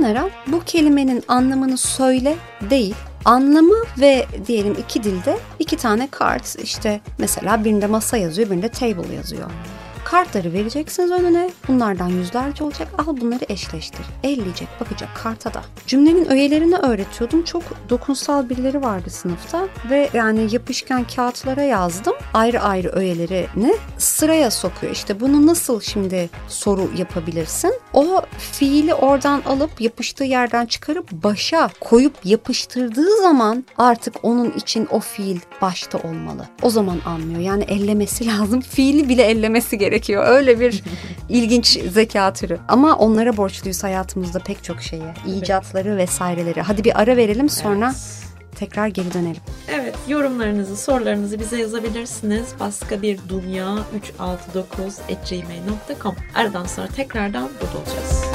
kenara bu kelimenin anlamını söyle değil, anlamı ve diyelim 2 dilde 2 tane kart, işte mesela birinde masa yazıyor, birinde table yazıyor. Kartları vereceksiniz önüne. Bunlardan yüzlerce olacak. Al bunları eşleştir. Elleyecek, bakacak karta da. Cümlenin öğelerini öğretiyordum. Çok dokunsal birileri vardı sınıfta. Ve yani yapışkan kağıtlara yazdım. Ayrı ayrı öğelerini sıraya sokuyor. İşte bunu nasıl şimdi soru yapabilirsin? O fiili oradan alıp yapıştığı yerden çıkarıp başa koyup yapıştırdığı zaman artık onun için o fiil başta olmalı. O zaman anlıyor. Yani ellemesi lazım. Fiili bile ellemesi gerekiyor. Öyle bir ilginç zeka türü. Ama onlara borçluyuz hayatımızda pek çok şeye. İcatları vesaireleri. Hadi bir ara verelim, sonra tekrar geri dönelim. Evet, yorumlarınızı, sorularınızı bize yazabilirsiniz. Baskabirdünya369@gmail.com. Aradan sonra tekrardan burada olacağız.